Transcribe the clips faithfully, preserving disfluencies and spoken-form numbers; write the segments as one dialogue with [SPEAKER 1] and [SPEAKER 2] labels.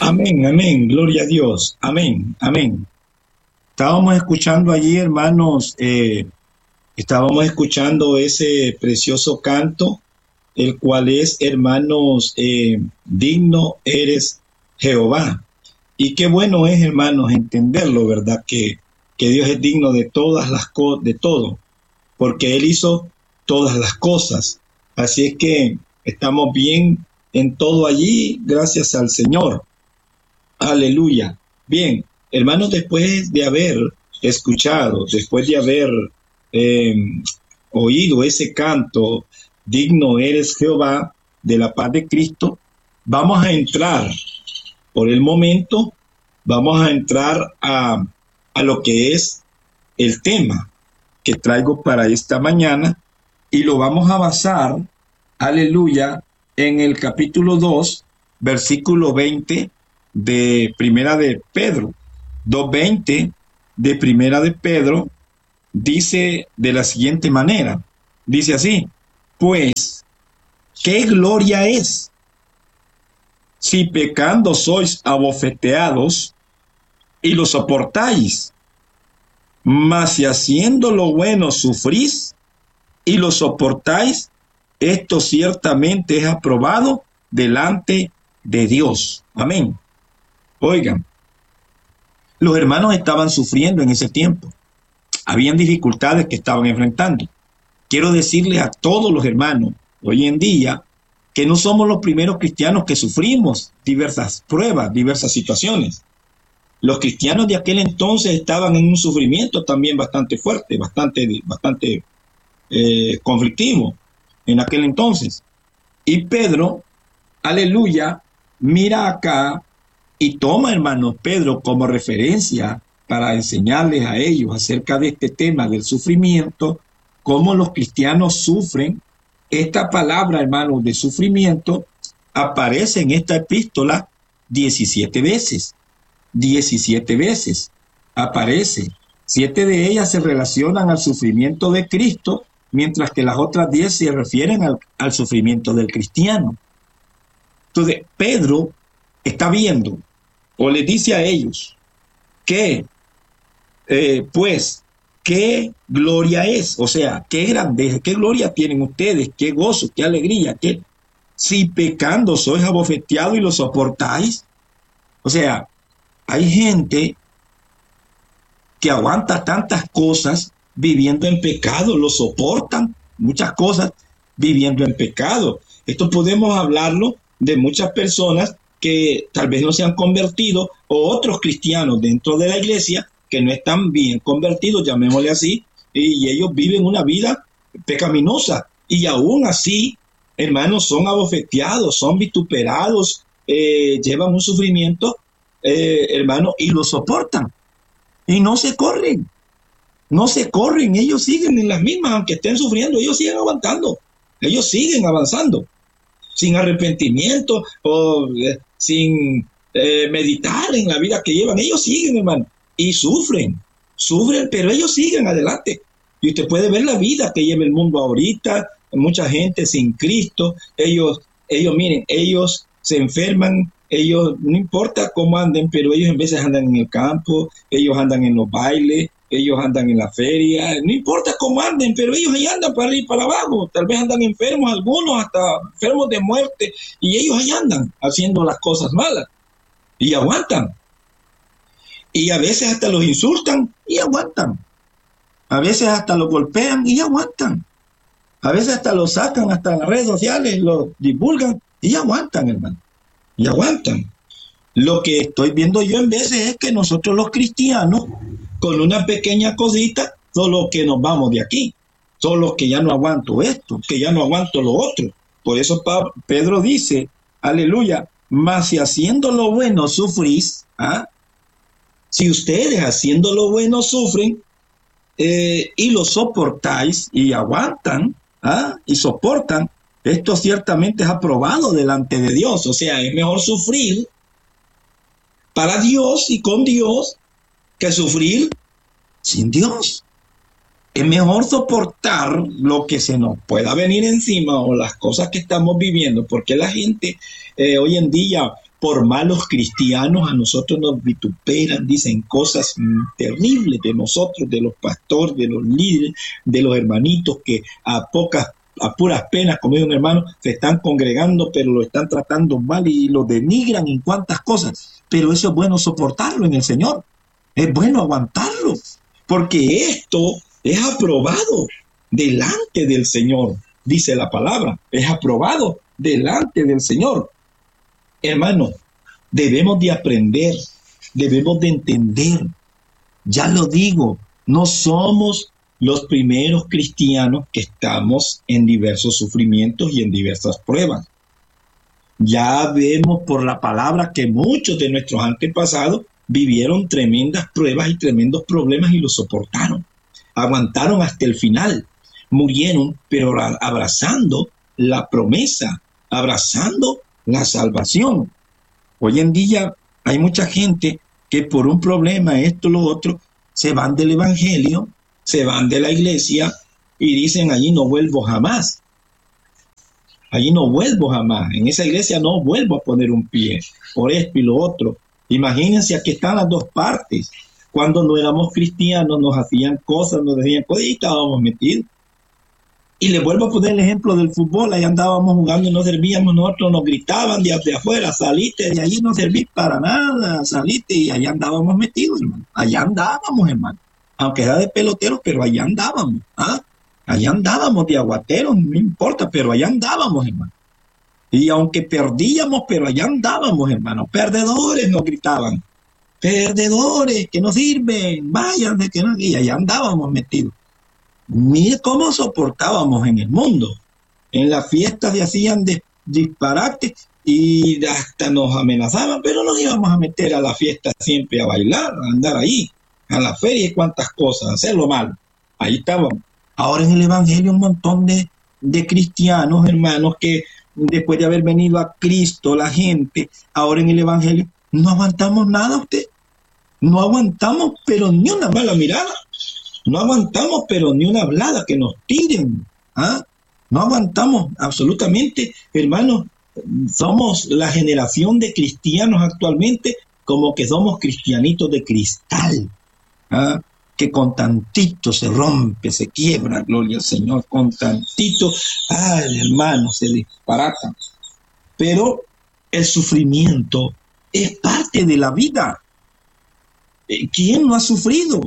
[SPEAKER 1] Amén, amén, gloria a Dios, amén, amén. Estábamos escuchando allí, hermanos, eh, estábamos escuchando ese precioso canto, el cual es, hermanos, eh, digno eres Jehová. Y qué bueno es, hermanos, entenderlo, ¿verdad? Que, que Dios es digno de todas las cosas, de todo, porque Él hizo todas las cosas. Así es que estamos bien en todo allí, gracias al Señor. Aleluya. Bien, hermanos, después de haber escuchado, después de haber eh, oído ese canto, digno eres Jehová, de la paz de Cristo, vamos a entrar, por el momento, vamos a entrar a, a lo que es el tema que traigo para esta mañana y lo vamos a basar, aleluya, en el capítulo dos, versículo veinte de Primera de Pedro. dos veinte de Primera de Pedro dice de la siguiente manera, dice así: pues, ¿qué gloria es si pecando sois abofeteados y lo soportáis? Mas si haciendo lo bueno sufrís y lo soportáis, esto ciertamente es aprobado delante de Dios. Amén. Oigan, los hermanos estaban sufriendo en ese tiempo. Habían dificultades que estaban enfrentando. Quiero decirles a todos los hermanos hoy en día que no somos los primeros cristianos que sufrimos diversas pruebas, diversas situaciones. Los cristianos de aquel entonces estaban en un sufrimiento también bastante fuerte, bastante, bastante eh, conflictivo en aquel entonces. Y Pedro, aleluya, mira acá y toma, hermanos, Pedro como referencia para enseñarles a ellos acerca de este tema del sufrimiento, cómo los cristianos sufren. Esta palabra, hermanos, de sufrimiento aparece en esta epístola diecisiete veces. diecisiete veces aparece. Siete de ellas se relacionan al sufrimiento de Cristo, mientras que las otras diez se refieren al, al sufrimiento del cristiano. Entonces, Pedro está viendo, o les dice a ellos, que, eh, pues, qué gloria es, o sea, qué grandeza, qué gloria tienen ustedes, qué gozo, qué alegría, que si pecando sois abofeteados y lo soportáis. O sea, hay gente que aguanta tantas cosas viviendo en pecado, lo soportan, muchas cosas viviendo en pecado. Esto podemos hablarlo de muchas personas que tal vez no se han convertido, o otros cristianos dentro de la iglesia que no están bien convertidos, llamémosle así, y ellos viven una vida pecaminosa, y aún así, hermanos, son abofeteados, son vituperados, eh, llevan un sufrimiento, eh, hermanos, y lo soportan, y no se corren, no se corren, ellos siguen en las mismas, aunque estén sufriendo, ellos siguen aguantando, ellos siguen avanzando, sin arrepentimiento o eh, sin eh, meditar en la vida que llevan. Ellos siguen, hermano, y sufren, sufren, pero ellos siguen adelante. Y usted puede ver la vida que lleva el mundo ahorita, mucha gente sin Cristo. Ellos, ellos miren, ellos se enferman, ellos, no importa cómo anden, pero ellos en veces andan en el campo, ellos andan en los bailes, ellos andan en la feria, no importa cómo anden, pero ellos ahí andan para arriba y para abajo, tal vez andan enfermos, algunos hasta enfermos de muerte, y ellos ahí andan haciendo las cosas malas, y aguantan, y a veces hasta los insultan, y aguantan, a veces hasta los golpean, y aguantan, a veces hasta los sacan, hasta en las redes sociales, los divulgan, y aguantan, hermano, y aguantan. Lo que estoy viendo yo en veces es que nosotros los cristianos, con una pequeña cosita, solo que nos vamos de aquí, solo que ya no aguanto esto, que ya no aguanto lo otro. Por eso Pedro dice, aleluya, mas si haciendo lo bueno sufrís, ¿ah? Si ustedes haciendo lo bueno sufren eh, y lo soportáis y aguantan, ¿ah? Y soportan, esto ciertamente es aprobado delante de Dios. O sea, es mejor sufrir para Dios y con Dios que sufrir sin Dios. Es mejor soportar lo que se nos pueda venir encima o las cosas que estamos viviendo, porque la gente eh, hoy en día por malos cristianos, a nosotros nos vituperan, dicen cosas mm, terribles de nosotros, de los pastores, de los líderes, de los hermanitos que a pocas, a puras penas, como dice un hermano, se están congregando, pero lo están tratando mal y lo denigran en cuantas cosas. Pero eso es bueno soportarlo en el Señor. Es bueno aguantarlo, porque esto es aprobado delante del Señor, dice la palabra, es aprobado delante del Señor. Hermano, debemos de aprender, debemos de entender, ya lo digo, no somos los primeros cristianos que estamos en diversos sufrimientos y en diversas pruebas. Ya vemos por la palabra que muchos de nuestros antepasados vivieron tremendas pruebas y tremendos problemas y los soportaron. Aguantaron hasta el final. Murieron, pero abrazando la promesa, abrazando la salvación. Hoy en día hay mucha gente que por un problema, esto, lo otro, se van del evangelio, se van de la iglesia y dicen, allí no vuelvo jamás. Allí no vuelvo jamás. En esa iglesia no vuelvo a poner un pie por esto y lo otro. Imagínense, aquí están las dos partes. Cuando no éramos cristianos nos hacían cosas, nos decían cosas y estábamos metidos. Y les vuelvo a poner el ejemplo del fútbol. Ahí andábamos jugando y no servíamos, nosotros nos gritaban de, de afuera, salite de allí, no servís para nada, salite, y allá andábamos metidos, hermano. Allá andábamos, hermano. Aunque era de peloteros, pero allá andábamos. ¿ah? Allá andábamos de aguateros, no importa, pero allá andábamos, hermano. Y aunque perdíamos, pero allá andábamos, hermano. Perdedores nos gritaban. Perdedores, que no sirven, vayan de que no. Y allá andábamos metidos. Mire cómo soportábamos en el mundo. En las fiestas se hacían de, disparates y hasta nos amenazaban, pero nos íbamos a meter a la fiesta siempre a bailar, a andar ahí, a la feria y cuantas cosas, a hacer lo malo. Ahí estábamos. Ahora en el evangelio un montón de, de cristianos, hermanos, que después de haber venido a Cristo, la gente, ahora en el evangelio, no aguantamos nada usted. No aguantamos, pero ni una mala mirada. No aguantamos, pero ni una hablada que nos tiren. ¿ah? No aguantamos absolutamente, hermanos. Somos la generación de cristianos actualmente como que somos cristianitos de cristal. ¿ah? Que con tantito se rompe, se quiebra, gloria al Señor. Con tantito, ay, hermano, se disparata. Pero el sufrimiento es parte de la vida. ¿Quién no ha sufrido?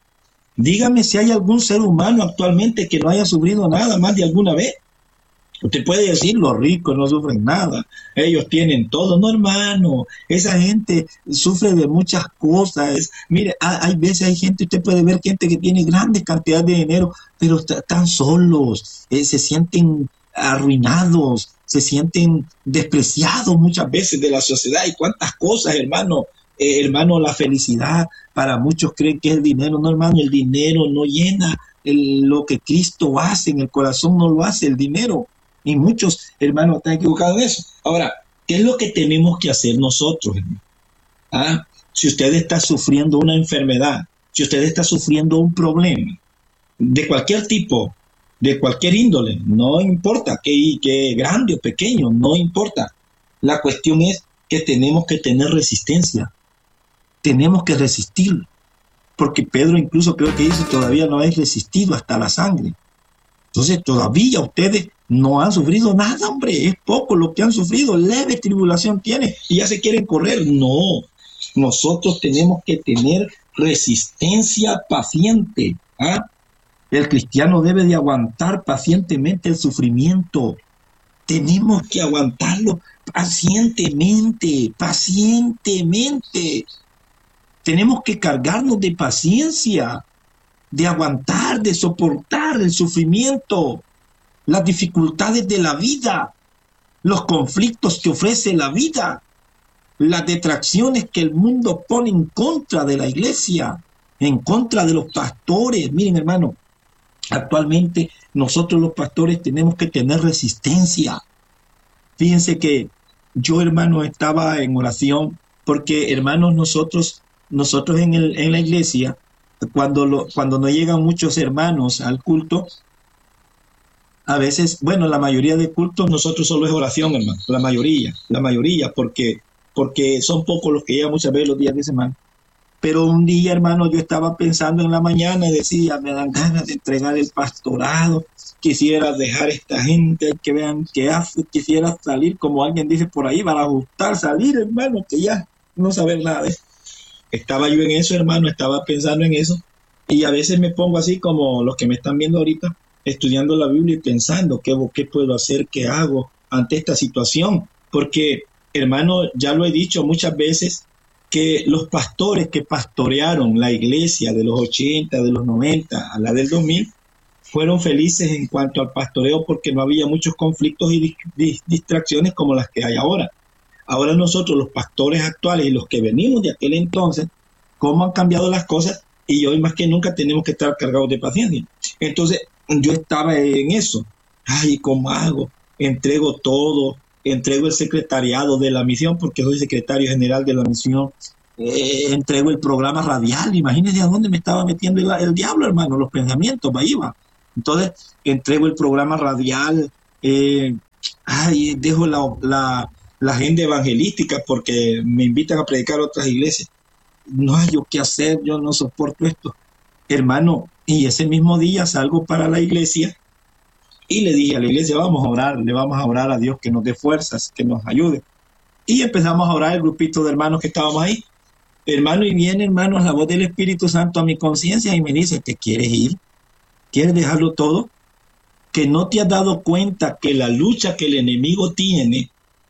[SPEAKER 1] Dígame si hay algún ser humano actualmente que no haya sufrido nada más de alguna vez. Usted puede decir, los ricos no sufren nada, ellos tienen todo. No, hermano, esa gente sufre de muchas cosas. Mire, hay veces, hay gente, usted puede ver gente que tiene grandes cantidades de dinero, pero están solos, eh, se sienten arruinados, se sienten despreciados muchas veces de la sociedad. Y cuántas cosas, hermano. Eh, hermano, la felicidad, para muchos creen que es el dinero. No, hermano, el dinero no llena el, lo que Cristo hace en el corazón, no lo hace el dinero. Y muchos, hermanos, están equivocados en eso. Ahora, ¿qué es lo que tenemos que hacer nosotros, hermano? ¿Ah? Si usted está sufriendo una enfermedad, si usted está sufriendo un problema, de cualquier tipo, de cualquier índole, no importa que, que grande o pequeño, no importa. La cuestión es que tenemos que tener resistencia. Tenemos que resistir, porque Pedro incluso creo que dice, todavía no habéis resistido hasta la sangre. Entonces todavía ustedes no han sufrido nada, hombre, es poco lo que han sufrido, leve tribulación tiene y ya se quieren correr. No, nosotros tenemos que tener resistencia paciente. ¿ah? El cristiano debe de aguantar pacientemente el sufrimiento. Tenemos que aguantarlo pacientemente, pacientemente. Tenemos que cargarnos de paciencia, de aguantar, de soportar el sufrimiento, las dificultades de la vida, los conflictos que ofrece la vida, las detracciones que el mundo pone en contra de la iglesia, en contra de los pastores. Miren, hermano, actualmente nosotros los pastores tenemos que tener resistencia. Fíjense que yo, hermano, estaba en oración porque, hermanos, nosotros nosotros en, el, en la iglesia, cuando, lo, cuando no llegan muchos hermanos al culto, a veces, bueno, la mayoría de cultos nosotros solo es oración, hermano, la mayoría, la mayoría, porque porque son pocos los que llegan muchas veces los días de semana. Pero un día, hermano, yo estaba pensando en la mañana y decía, me dan ganas de entregar el pastorado, quisiera dejar esta gente que vean qué hace, quisiera salir, como alguien dice por ahí, para ajustar, salir, hermano, que ya no saber nada de eso. Estaba yo en eso, hermano, estaba pensando en eso, y a veces me pongo así como los que me están viendo ahorita, estudiando la Biblia y pensando qué, qué puedo hacer, qué hago ante esta situación, porque, hermano, ya lo he dicho muchas veces, que los pastores que pastorearon la iglesia de los ochenta, de los noventa a la del dos mil, fueron felices en cuanto al pastoreo porque no había muchos conflictos y distracciones como las que hay ahora. Ahora nosotros, los pastores actuales y los que venimos de aquel entonces, cómo han cambiado las cosas, y hoy más que nunca tenemos que estar cargados de paciencia. Entonces yo estaba en eso. Ay, ¿cómo hago? Entrego todo. Entrego el secretariado de la misión porque soy secretario general de la misión, eh, entrego el programa radial, imagínense a dónde me estaba metiendo el, el diablo, hermano, los pensamientos, va, iba. Entonces, entrego el programa radial, eh, ay, dejo la, la, la agenda evangelística porque me invitan a predicar a otras iglesias. No hay yo qué hacer, yo no soporto esto, hermano, y ese mismo día salgo para la iglesia. Y le dije a la iglesia, vamos a orar, le vamos a orar a Dios que nos dé fuerzas, que nos ayude. Y empezamos a orar el grupito de hermanos que estábamos ahí. Hermano, y viene, hermano, la voz del Espíritu Santo a mi conciencia y me dice, ¿te quieres ir? ¿Quieres dejarlo todo? Que no te has dado cuenta que la lucha que el enemigo tiene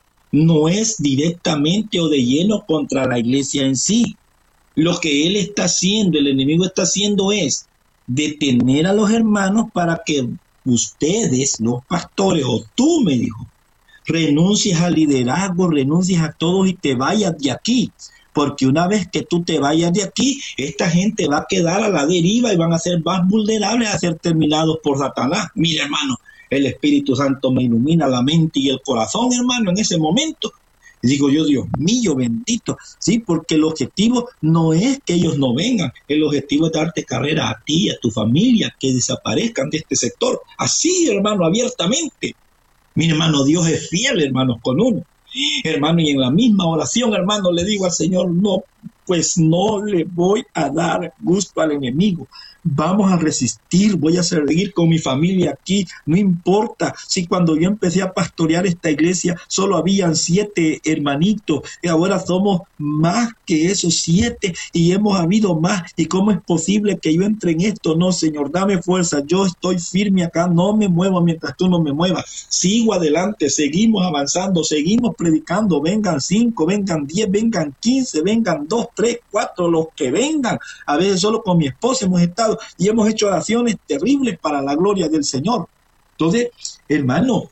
[SPEAKER 1] no es directamente o de lleno contra la iglesia en sí. Lo que él está haciendo, el enemigo está haciendo es detener a los hermanos para que ustedes, los pastores, o tú, me dijo, renuncies al liderazgo, renuncies a todos y te vayas de aquí, porque una vez que tú te vayas de aquí, esta gente va a quedar a la deriva y van a ser más vulnerables a ser terminados por Satanás. Mira, hermano, el Espíritu Santo me ilumina la mente y el corazón, hermano, en ese momento. Y digo yo, Dios mío, bendito, sí, porque el objetivo no es que ellos no vengan, el objetivo es darte carrera a ti, a tu familia, que desaparezcan de este sector, así, hermano, abiertamente. Mi hermano, Dios es fiel, hermanos, con uno. Hermano, y en la misma oración, hermano, le digo al Señor, no, pues no le voy a dar gusto al enemigo. Vamos a resistir, voy a seguir con mi familia aquí, no importa si cuando yo empecé a pastorear esta iglesia solo habían siete hermanitos y ahora somos más que esos siete y hemos habido más. ¿Y cómo es posible que yo entre en esto? No, Señor, dame fuerza, yo estoy firme acá, no me muevo mientras tú no me muevas. Sigo adelante, seguimos avanzando, seguimos predicando, vengan cinco, vengan diez, vengan quince, vengan dos, tres, cuatro, los que vengan. A veces solo con mi esposa hemos estado y hemos hecho oraciones terribles para la gloria del Señor. Entonces, hermano,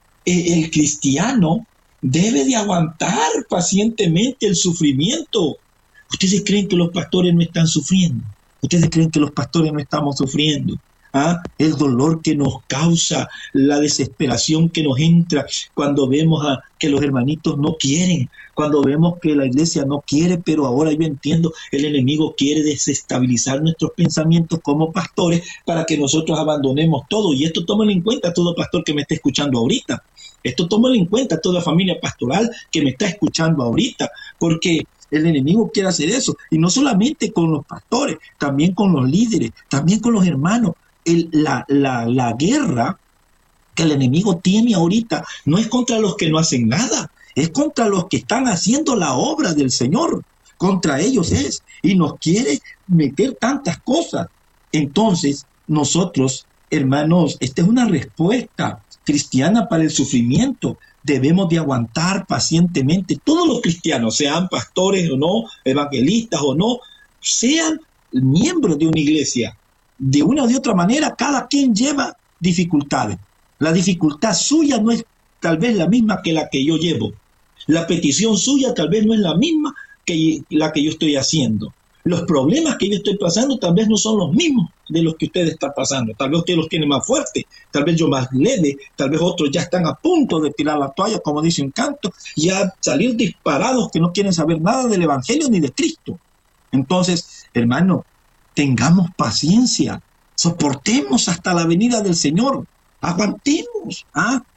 [SPEAKER 1] el cristiano debe de aguantar pacientemente el sufrimiento. ¿Ustedes creen que los pastores no están sufriendo? ¿Ustedes creen que los pastores no estamos sufriendo? ¿Ah? El dolor que nos causa, la desesperación que nos entra cuando vemos a que los hermanitos no quieren, cuando vemos que la iglesia no quiere, pero ahora yo entiendo, el enemigo quiere desestabilizar nuestros pensamientos como pastores para que nosotros abandonemos todo. Y esto tómalo en cuenta todo pastor que me está escuchando ahorita. Esto tómalo en cuenta toda familia pastoral que me está escuchando ahorita, porque el enemigo quiere hacer eso. Y no solamente con los pastores, también con los líderes, también con los hermanos. El, la, la, la guerra que el enemigo tiene ahorita no es contra los que no hacen nada, es contra los que están haciendo la obra del Señor. Contra ellos es, y nos quiere meter tantas cosas. Entonces, nosotros, hermanos, esta es una respuesta cristiana para el sufrimiento. Debemos de aguantar pacientemente. Todos los cristianos, sean pastores o no, evangelistas o no, sean miembros de una iglesia, de una o de otra manera, cada quien lleva dificultades. La dificultad suya no es tal vez la misma que la que yo llevo. La petición suya tal vez no es la misma que la que yo estoy haciendo. Los problemas que yo estoy pasando tal vez no son los mismos de los que usted está pasando. Tal vez usted los tiene más fuertes, tal vez yo más leve, tal vez otros ya están a punto de tirar la toalla, como dice un canto, y a salir disparados que no quieren saber nada del Evangelio ni de Cristo. Entonces, hermano, tengamos paciencia, soportemos hasta la venida del Señor, aguantemos, ¿ah?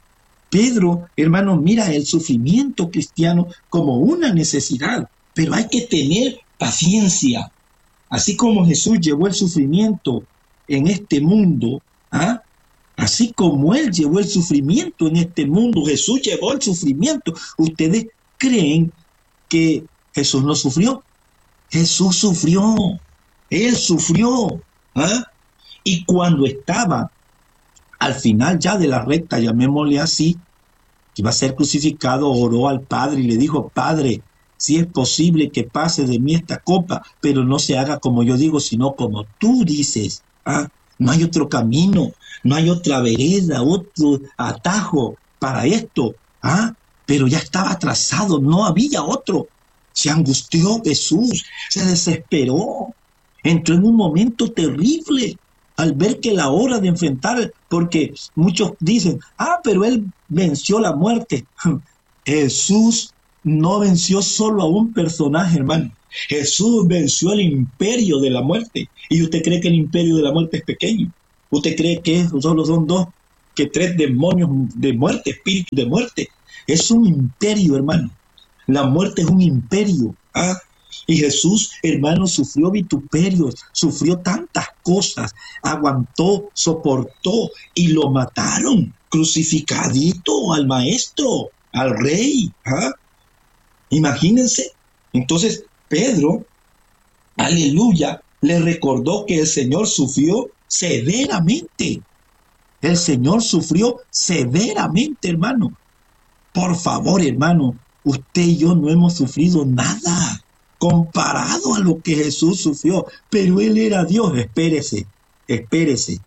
[SPEAKER 1] Pedro, hermano, mira el sufrimiento cristiano como una necesidad, pero hay que tener paciencia. Así como Jesús llevó el sufrimiento en este mundo, ¿ah? Así como Él llevó el sufrimiento en este mundo, Jesús llevó el sufrimiento. ¿Ustedes creen que Jesús no sufrió? Jesús sufrió, Él sufrió, ¿ah? Y cuando estaba al final ya de la recta, llamémosle así, que iba a ser crucificado, oró al Padre y le dijo: Padre, si es posible que pase de mí esta copa, pero no se haga como yo digo, sino como tú dices. ¿Ah? No hay otro camino, no hay otra vereda, otro atajo para esto. ¿Ah? Pero ya estaba trazado, no había otro. Se angustió Jesús, se desesperó, entró en un momento terrible al ver que la hora de enfrentar, porque muchos dicen: ah, pero él venció la muerte. Jesús no venció solo a un personaje, hermano. Jesús venció el imperio de la muerte. ¿Y usted cree que el imperio de la muerte es pequeño? ¿Usted cree que solo son dos, que tres demonios de muerte, espíritus de muerte? Es un imperio, hermano. La muerte es un imperio. ¿Ah? Y Jesús, hermano, sufrió vituperios, sufrió tantas cosas, aguantó, soportó y lo mataron, crucificadito al maestro, al rey. ¿Ah? Imagínense. Entonces, Pedro, aleluya, le recordó que el Señor sufrió severamente. El Señor sufrió severamente, hermano. Por favor, hermano, usted y yo no hemos sufrido nada comparado a lo que Jesús sufrió, pero Él era Dios. Espérese, espérese.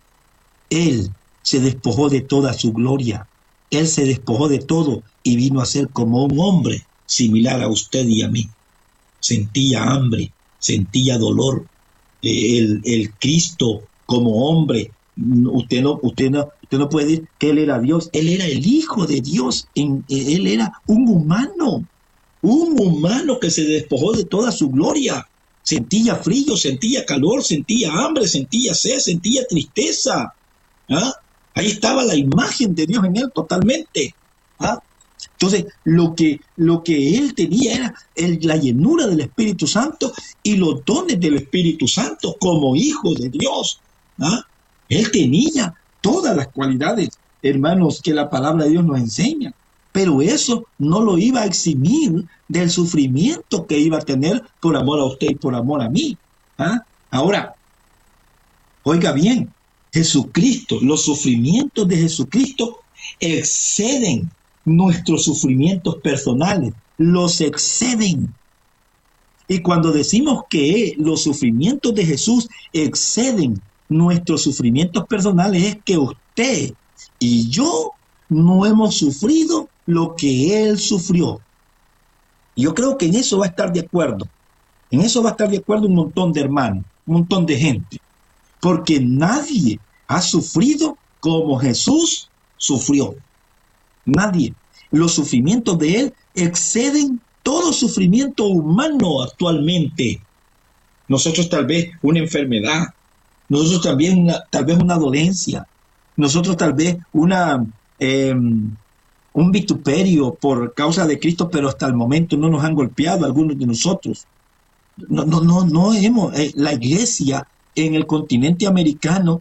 [SPEAKER 1] Él se despojó de toda su gloria. Él se despojó de todo y vino a ser como un hombre similar a usted y a mí. Sentía hambre, sentía dolor. El, el Cristo como hombre, usted no, usted no, usted no puede decir que Él era Dios. Él era el Hijo de Dios. En, él era un humano, un humano que se despojó de toda su gloria. Sentía frío, sentía calor, sentía hambre, sentía sed, sentía tristeza. ¿Ah? Ahí estaba la imagen de Dios en Él totalmente. ¿Ah? Entonces, lo que, lo que Él tenía era el, la llenura del Espíritu Santo y los dones del Espíritu Santo como Hijo de Dios. ¿Ah? Él tenía todas las cualidades, hermanos, que la palabra de Dios nos enseña. Pero eso no lo iba a eximir del sufrimiento que iba a tener por amor a usted y por amor a mí. ¿Ah? Ahora, oiga bien, Jesucristo, los sufrimientos de Jesucristo exceden nuestros sufrimientos personales, los exceden. Y cuando decimos que los sufrimientos de Jesús exceden nuestros sufrimientos personales, es que usted y yo no hemos sufrido lo que Él sufrió. Yo creo que en eso va a estar de acuerdo. En eso va a estar de acuerdo un montón de hermanos, un montón de gente. Porque nadie ha sufrido como Jesús sufrió. Nadie. Los sufrimientos de Él exceden todo sufrimiento humano actualmente. Nosotros tal vez una enfermedad, nosotros también una, tal vez una dolencia, nosotros tal vez una eh, un vituperio por causa de Cristo, pero hasta el momento no nos han golpeado algunos de nosotros. No, no, no, no hemos, eh, la iglesia en el continente americano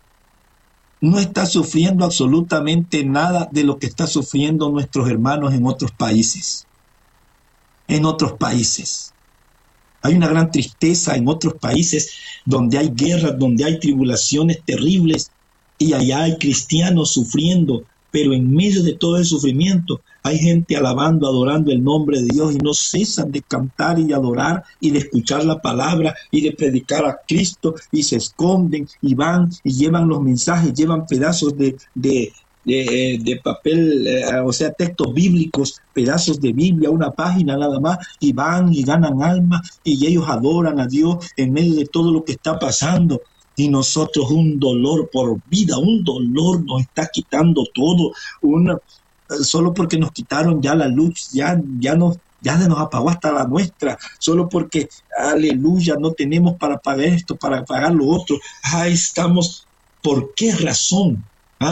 [SPEAKER 1] no está sufriendo absolutamente nada de lo que está sufriendo nuestros hermanos en otros países. En otros países. Hay una gran tristeza en otros países donde hay guerras, donde hay tribulaciones terribles y allá hay cristianos sufriendo, pero en medio de todo el sufrimiento hay gente alabando, adorando el nombre de Dios y no cesan de cantar y de adorar y de escuchar la palabra y de predicar a Cristo y se esconden y van y llevan los mensajes, llevan pedazos de, de, de, de papel, eh, o sea, textos bíblicos, pedazos de Biblia, una página nada más, y van y ganan almas y ellos adoran a Dios en medio de todo lo que está pasando. Y nosotros un dolor por vida, un dolor nos está quitando todo, una, solo porque nos quitaron ya la luz, ya, ya, nos, ya se nos apagó hasta la nuestra, solo porque, aleluya, no tenemos para pagar esto, para pagar lo otro. Ahí estamos. ¿Por qué razón? ¿Ah?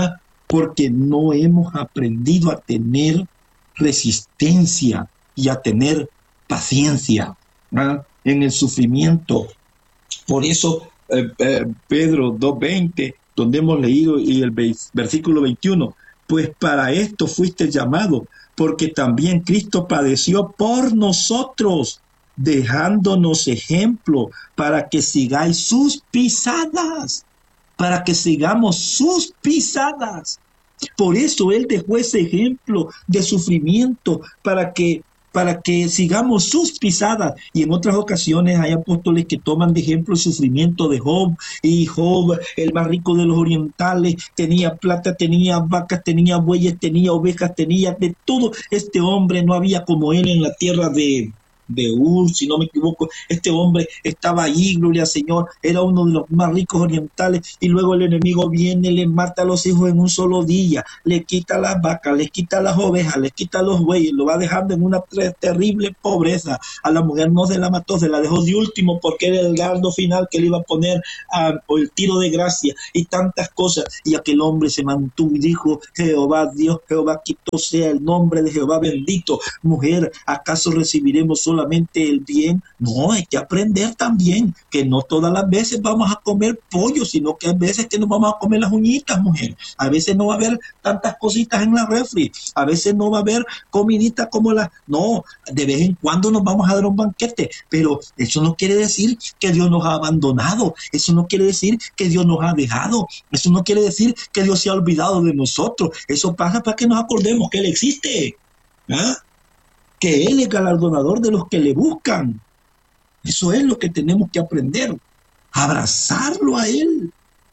[SPEAKER 1] porque no hemos aprendido a tener resistencia y a tener paciencia, ¿ah?, en el sufrimiento. Por eso eh, eh, Pedro dos veinte, donde hemos leído, y el versículo veintiuno, pues para esto fuiste llamado, porque también Cristo padeció por nosotros, dejándonos ejemplo para que sigáis sus pisadas, para que sigamos sus pisadas. Por eso Él dejó ese ejemplo de sufrimiento, para que para que sigamos sus pisadas. Y en otras ocasiones hay apóstoles que toman de ejemplo el sufrimiento de Job. Y Job, el más rico de los orientales, tenía plata, tenía vacas, tenía bueyes, tenía ovejas, tenía de todo. Este hombre no había como él en la tierra de... de Ur, si no me equivoco. Este hombre estaba allí, gloria al Señor, era uno de los más ricos orientales, y luego el enemigo viene, le mata a los hijos en un solo día, le quita las vacas, le quita las ovejas, le quita los bueyes, lo va dejando en una terrible pobreza. A la mujer no se la mató, se la dejó de último, porque era el dardo final que le iba a poner, a, o el tiro de gracia, y tantas cosas. Y aquel hombre se mantuvo y dijo: Jehová Dios, Jehová quito sea el nombre de Jehová bendito. Mujer, ¿acaso recibiremos solo solamente el bien? No, hay que aprender también que no todas las veces vamos a comer pollo, sino que hay veces que nos vamos a comer las uñitas, mujer. A veces no va a haber tantas cositas en la refri, a veces no va a haber comidita como la... No, de vez en cuando nos vamos a dar un banquete, pero eso no quiere decir que Dios nos ha abandonado, eso no quiere decir que Dios nos ha dejado, eso no quiere decir que Dios se ha olvidado de nosotros. Eso pasa para que nos acordemos que Él existe, ¿ah?, que Él es galardonador de los que le buscan. Eso es lo que tenemos que aprender, abrazarlo a Él,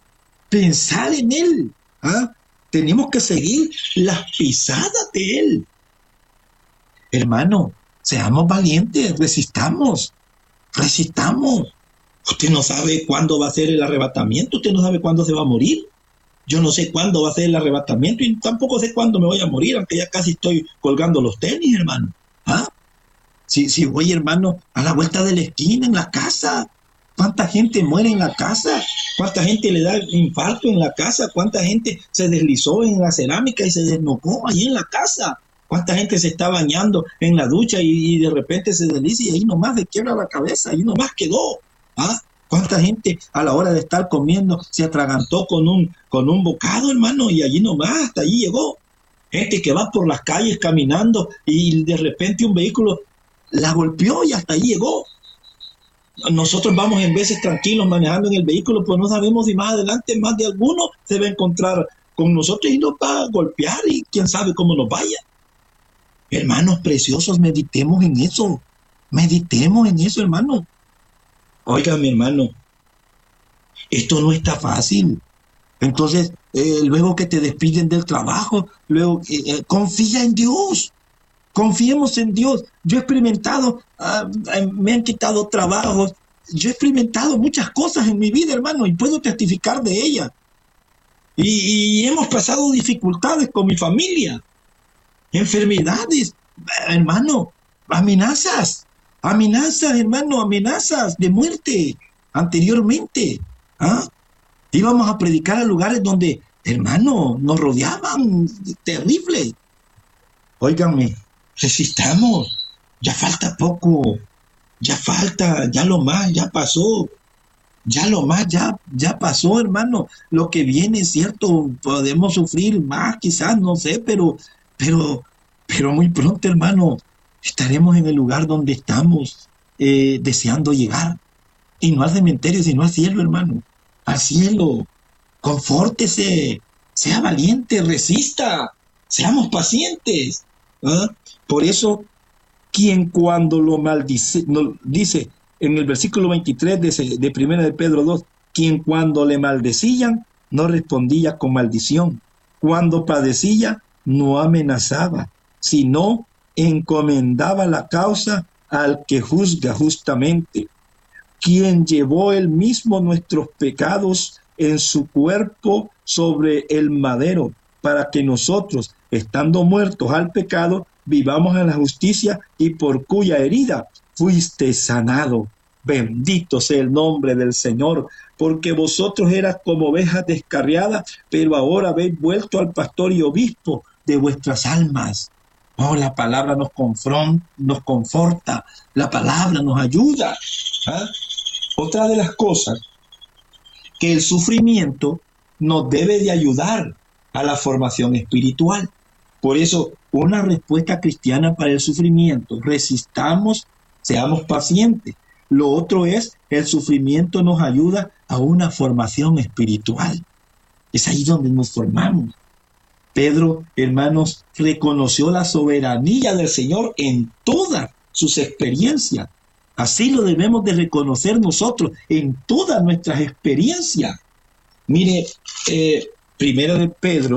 [SPEAKER 1] pensar en Él, ¿ah? Tenemos que seguir las pisadas de Él. Hermano, seamos valientes, resistamos, resistamos. Usted no sabe cuándo va a ser el arrebatamiento, usted no sabe cuándo se va a morir. Yo no sé cuándo va a ser el arrebatamiento y tampoco sé cuándo me voy a morir, aunque ya casi estoy colgando los tenis, hermano. ¿Ah? Si, si voy, hermano, a la vuelta de la esquina, en la casa, ¿cuánta gente muere en la casa? ¿Cuánta gente le da infarto en la casa? ¿Cuánta gente se deslizó en la cerámica y se desnocó ahí en la casa? ¿Cuánta gente se está bañando en la ducha y, y de repente se desliza y ahí nomás le quiebra la cabeza, ahí nomás quedó? ¿Ah? ¿Cuánta gente a la hora de estar comiendo se atragantó con un, con un bocado, hermano, y allí nomás, hasta allí llegó? Gente que va por las calles caminando y de repente un vehículo la golpeó y hasta ahí llegó. Nosotros vamos en veces tranquilos manejando en el vehículo, pues no sabemos si más adelante más de alguno se va a encontrar con nosotros y nos va a golpear y quién sabe cómo nos vaya. Hermanos preciosos, meditemos en eso. Meditemos en eso, hermano. Oiga, mi hermano, esto no está fácil. Entonces, eh, luego que te despiden del trabajo, luego eh, eh, confía en Dios. Confiemos en Dios. Yo he experimentado, uh, me han quitado trabajos. Yo he experimentado muchas cosas en mi vida, hermano, y puedo testificar de ellas. Y, y hemos pasado dificultades con mi familia, enfermedades, hermano, amenazas, amenazas, hermano, amenazas de muerte anteriormente. ¿Ah? Íbamos a predicar a lugares donde, hermano, nos rodeaban terrible. Óiganme, resistamos, ya falta poco, ya falta, ya lo más, ya pasó, ya lo más, ya, ya pasó, hermano. Lo que viene es cierto, podemos sufrir más, quizás, no sé, pero, pero, pero muy pronto, hermano, estaremos en el lugar donde estamos eh, deseando llegar, y no al cementerio, sino al cielo, hermano. Al cielo, confórtese, sea valiente, resista, seamos pacientes. ¿Ah? Por eso, quien cuando lo maldice, no, dice en el versículo veintitrés de, de primera de Pedro dos, quien cuando le maldecían, no respondía con maldición, cuando padecía, no amenazaba, sino encomendaba la causa al que juzga justamente, quien llevó él mismo nuestros pecados en su cuerpo sobre el madero, para que nosotros, estando muertos al pecado, vivamos en la justicia, y por cuya herida fuiste sanado. Bendito sea el nombre del Señor, porque vosotros eras como ovejas descarriadas, pero ahora habéis vuelto al pastor y obispo de vuestras almas. Oh, la palabra nos confronta, nos conforta, la palabra nos ayuda. ¿Ah? Otra de las cosas que el sufrimiento nos debe de ayudar a la formación espiritual. Por eso, una respuesta cristiana para el sufrimiento: resistamos, seamos pacientes. Lo otro es, el sufrimiento nos ayuda a una formación espiritual. Es ahí donde nos formamos. Pedro, hermanos, reconoció la soberanía del Señor en todas sus experiencias. Así lo debemos de reconocer nosotros en todas nuestras experiencias. Mire, eh, primero de Pedro,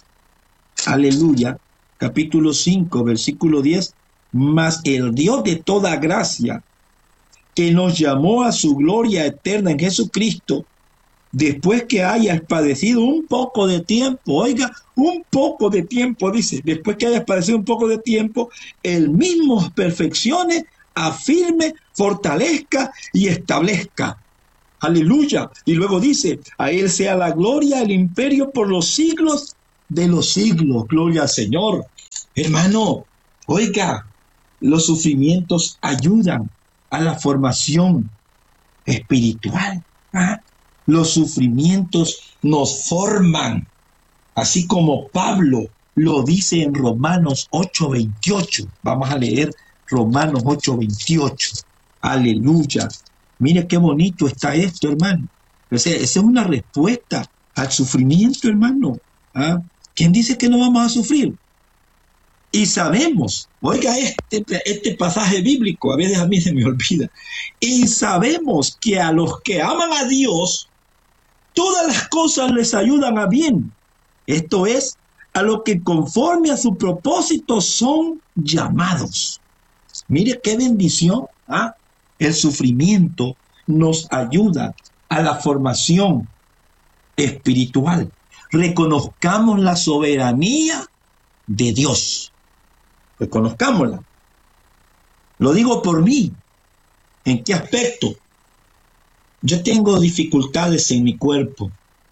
[SPEAKER 1] aleluya, capítulo cinco, versículo diez, mas el Dios de toda gracia, que nos llamó a su gloria eterna en Jesucristo, después que hayas padecido un poco de tiempo, oiga, un poco de tiempo, dice, después que hayas padecido un poco de tiempo, él mismo os perfeccione, afirme, fortalezca y establezca. Aleluya. Y luego dice, a él sea la gloria, el imperio por los siglos de los siglos. Gloria al Señor. Hermano, oiga, los sufrimientos ayudan a la formación espiritual. ¿Ah? Los sufrimientos nos forman, así como Pablo lo dice en Romanos ocho veintiocho. Vamos a leer Romanos ocho veintiocho. Aleluya. Mire qué bonito está esto, hermano. O sea, esa es una respuesta al sufrimiento, hermano. ¿Ah? ¿Quién dice que no vamos a sufrir? Y sabemos, oiga este, este pasaje bíblico, a veces a mí se me olvida, y sabemos que a los que aman a Dios, todas las cosas les ayudan a bien. Esto es, a los que conforme a su propósito son llamados. Mire qué bendición. ¿Ah? El sufrimiento nos ayuda a la formación espiritual. Reconozcamos la soberanía de Dios. Reconozcámosla. Lo digo por mí. ¿En qué aspecto? Yo tengo dificultades en mi cuerpo.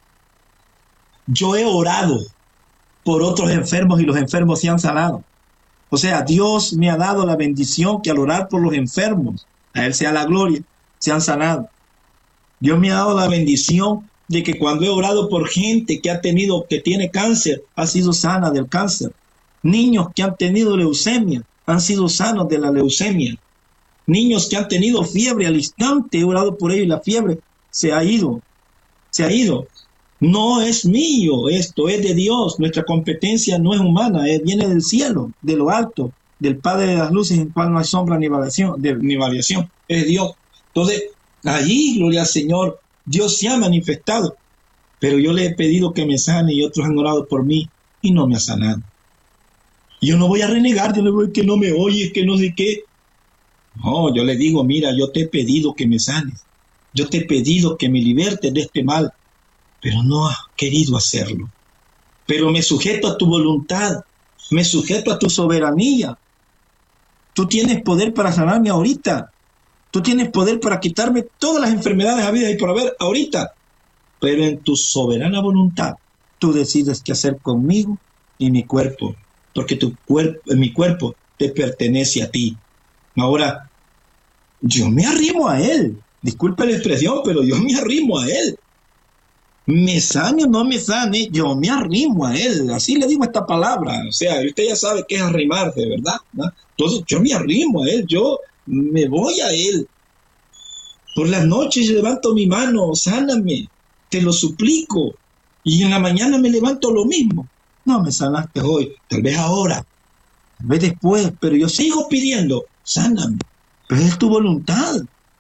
[SPEAKER 1] Yo he orado por otros enfermos y los enfermos se han sanado. O sea, Dios me ha dado la bendición que al orar por los enfermos, a Él sea la gloria, se han sanado. Dios me ha dado la bendición de que cuando he orado por gente que ha tenido, que tiene cáncer, ha sido sana del cáncer. Niños que han tenido leucemia, han sido sanos de la leucemia. Niños que han tenido fiebre al instante, he orado por ellos y la fiebre se ha ido, se ha ido. No es mío esto, es de Dios. Nuestra competencia no es humana, es, viene del cielo, de lo alto, del Padre de las luces, en cual no hay sombra ni variación, de, ni variación, es Dios. Entonces, allí, gloria al Señor, Dios se ha manifestado, pero yo le he pedido que me sane y otros han orado por mí y no me ha sanado. Yo no voy a renegar, yo le voy a decir que no me oyes, que no sé qué. No, yo le digo, mira, yo te he pedido que me sanes, yo te he pedido que me libertes de este mal, pero no has querido hacerlo. Pero me sujeto a tu voluntad, me sujeto a tu soberanía. Tú tienes poder para sanarme ahorita. Tú tienes poder para quitarme todas las enfermedades habidas y por haber ahorita. Pero en tu soberana voluntad, tú decides qué hacer conmigo y mi cuerpo, porque tu cuerpo, mi cuerpo te pertenece a ti. Ahora, yo me arrimo a Él. Disculpe la expresión, pero yo me arrimo a Él. Me sane o no me sane, yo me arrimo a Él. Así le digo esta palabra. O sea, usted ya sabe qué es arrimarse, ¿verdad? ¿No? Entonces, yo me arrimo a Él, yo me voy a Él. Por las noches levanto mi mano, sáname, te lo suplico. Y en la mañana me levanto lo mismo. No me sanaste hoy, tal vez ahora, tal vez después, pero yo sigo pidiendo, sáname. Pero es tu voluntad.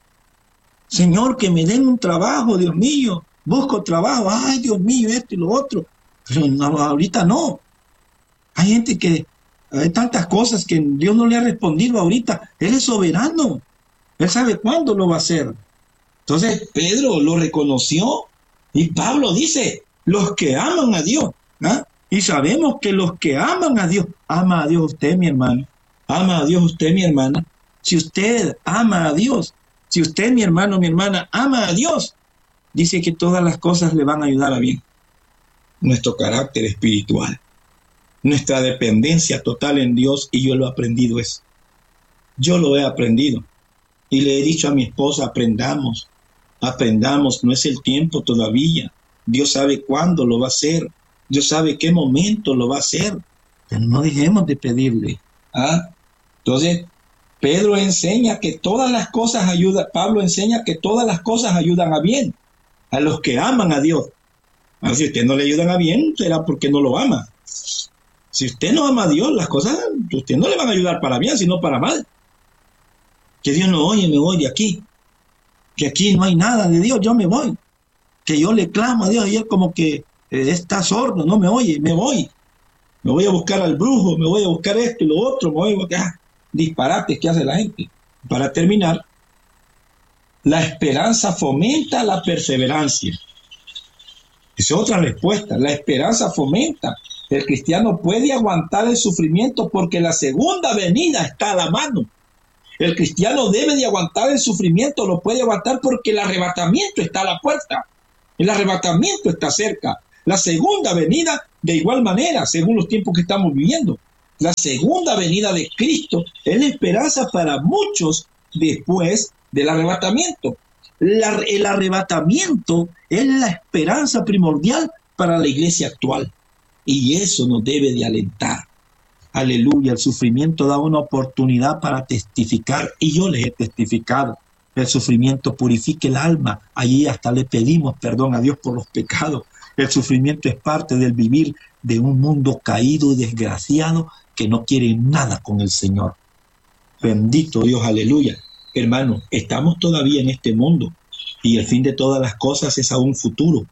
[SPEAKER 1] Señor, que me den un trabajo, Dios mío. Busco trabajo, ay Dios mío, esto y lo otro. Pero no, ahorita no. Hay gente que, hay tantas cosas que Dios no le ha respondido ahorita. Él es soberano. Él sabe cuándo lo va a hacer. Entonces Pedro lo reconoció y Pablo dice, los que aman a Dios. ¿Ah? Y sabemos que los que aman a Dios, ama a Dios usted, mi hermano. Ama a Dios usted, mi hermana. Si usted ama a Dios, Si usted, mi hermano, mi hermana, ama a Dios, dice que todas las cosas le van a ayudar a bien. Nuestro carácter espiritual, nuestra dependencia total en Dios, y yo lo he aprendido eso. Yo lo he aprendido. Y le he dicho a mi esposa, aprendamos, aprendamos, no es el tiempo todavía. Dios sabe cuándo lo va a hacer. Dios sabe qué momento lo va a hacer. Pero no dejemos de pedirle. ¿Ah? Entonces, Pedro enseña que todas las cosas ayudan, Pablo enseña que todas las cosas ayudan a bien, a los que aman a Dios. Ahora, si usted no le ayudan a bien, será porque no lo ama. Si usted no ama a Dios, las cosas, usted no le van a ayudar para bien, sino para mal. Que Dios no oye, me voy de aquí. Que aquí no hay nada de Dios, yo me voy. Que yo le clamo a Dios y él como que eh, está sordo, no me oye, me voy. Me voy a buscar al brujo, me voy a buscar esto y lo otro, me voy a buscar ah, disparates que hace la gente. Para terminar, la esperanza fomenta la perseverancia. Esa es otra respuesta. La esperanza fomenta. El cristiano puede aguantar el sufrimiento porque la segunda venida está a la mano. El cristiano debe de aguantar el sufrimiento, lo puede aguantar porque el arrebatamiento está a la puerta. El arrebatamiento está cerca. La segunda venida, de igual manera, según los tiempos que estamos viviendo. La segunda venida de Cristo es la esperanza para muchos después del arrebatamiento. La, el arrebatamiento es la esperanza primordial para la iglesia actual. Y eso nos debe de alentar. Aleluya, el sufrimiento da una oportunidad para testificar, y yo les he testificado. El sufrimiento purifica el alma. Allí hasta le pedimos perdón a Dios por los pecados. El sufrimiento es parte del vivir de un mundo caído y desgraciado que no quiere nada con el Señor. Bendito Dios, aleluya. Hermano, estamos todavía en este mundo y el fin de todas las cosas es aún futuro.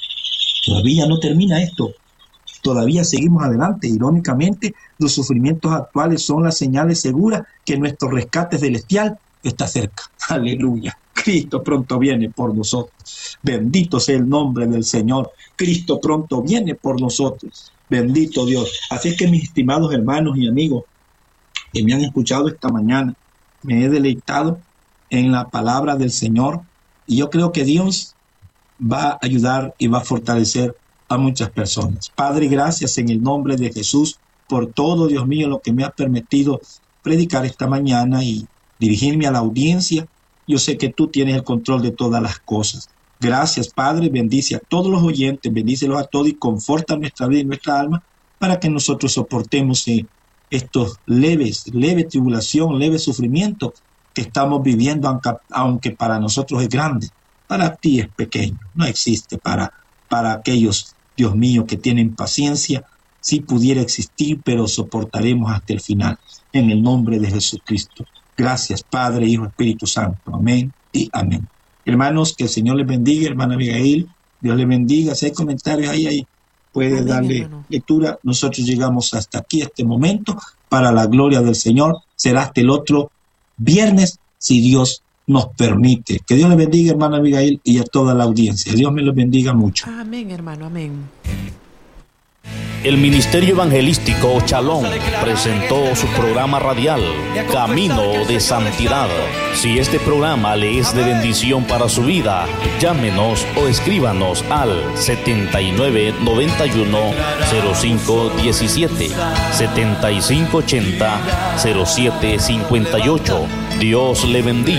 [SPEAKER 1] Todavía no termina esto. Todavía seguimos adelante. Irónicamente, los sufrimientos actuales son las señales seguras que nuestro rescate celestial está cerca. Aleluya. Cristo pronto viene por nosotros. Bendito sea el nombre del Señor. Cristo pronto viene por nosotros. Bendito Dios. Así es que, mis estimados hermanos y amigos que me han escuchado esta mañana, me he deleitado en la palabra del Señor y yo creo que Dios va a ayudar y va a fortalecer a muchas personas. Padre, gracias en el nombre de Jesús por todo, Dios mío, lo que me ha permitido predicar esta mañana y dirigirme a la audiencia. Yo sé que tú tienes el control de todas las cosas. Gracias, Padre, bendice a todos los oyentes, bendícelos a todos y conforta nuestra vida y nuestra alma para que nosotros soportemos eh, estos leves, leve tribulación, leve sufrimiento que estamos viviendo, aunque, aunque para nosotros es grande, para ti es pequeño, no existe para, para aquellos, Dios mío, que tienen paciencia. Sí pudiera existir, pero soportaremos hasta el final, en el nombre de Jesucristo. Gracias, Padre, Hijo, Espíritu Santo. Amén y amén. Hermanos, que el Señor les bendiga, hermana Abigail. Dios les bendiga. Si hay comentarios ahí, ahí puede amén, darle hermano. Lectura. Nosotros llegamos hasta aquí, este momento, para la gloria del Señor. Será hasta el otro viernes, si Dios nos permite. Que Dios les bendiga, hermana Abigail, y a toda la audiencia. Dios me los bendiga mucho.
[SPEAKER 2] Amén, hermano, amén.
[SPEAKER 3] El Ministerio Evangelístico Shalom presentó su programa radial Camino de Santidad. Si este programa le es de bendición para su vida, llámenos o escríbanos al setenta y nueve noventa y uno cero cinco diecisiete, setenta y cinco ochenta cero siete cincuenta y ocho. Dios le bendiga.